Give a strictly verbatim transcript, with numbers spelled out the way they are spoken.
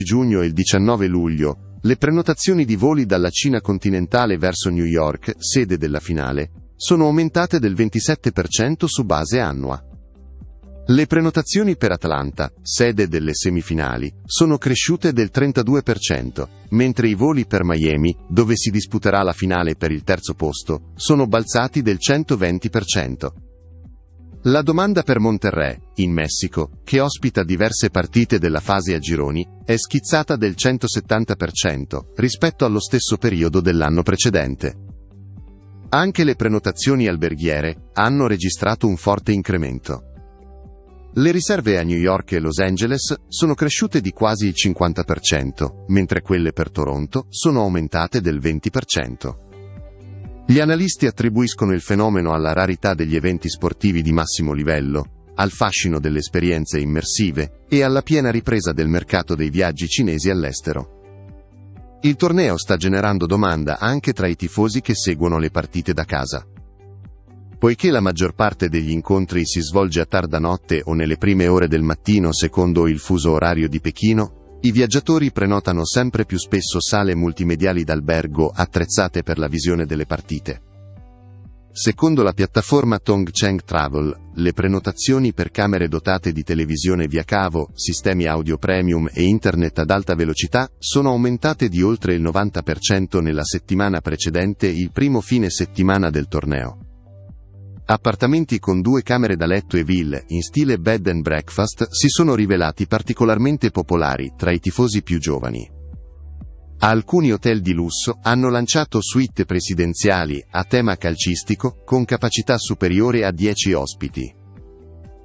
giugno e il diciannove luglio, le prenotazioni di voli dalla Cina continentale verso New York, sede della finale, sono aumentate del ventisette per cento su base annua. Le prenotazioni per Atlanta, sede delle semifinali, sono cresciute del trentadue per cento, mentre i voli per Miami, dove si disputerà la finale per il terzo posto, sono balzati del centoventi per cento. La domanda per Monterrey, in Messico, che ospita diverse partite della fase a gironi, è schizzata del centosettanta per cento rispetto allo stesso periodo dell'anno precedente. Anche le prenotazioni alberghiere hanno registrato un forte incremento. Le riserve a New York e Los Angeles sono cresciute di quasi il cinquanta per cento, mentre quelle per Toronto sono aumentate del venti per cento. Gli analisti attribuiscono il fenomeno alla rarità degli eventi sportivi di massimo livello, al fascino delle esperienze immersive e alla piena ripresa del mercato dei viaggi cinesi all'estero. Il torneo sta generando domanda anche tra i tifosi che seguono le partite da casa. Poiché la maggior parte degli incontri si svolge a tarda notte o nelle prime ore del mattino secondo il fuso orario di Pechino, i viaggiatori prenotano sempre più spesso sale multimediali d'albergo attrezzate per la visione delle partite. Secondo la piattaforma Tongcheng Travel, le prenotazioni per camere dotate di televisione via cavo, sistemi audio premium e internet ad alta velocità sono aumentate di oltre il novanta per cento nella settimana precedente il primo fine settimana del torneo. Appartamenti con due camere da letto e ville in stile bed and breakfast si sono rivelati particolarmente popolari tra i tifosi più giovani. Alcuni hotel di lusso hanno lanciato suite presidenziali a tema calcistico con capacità superiore a dieci ospiti.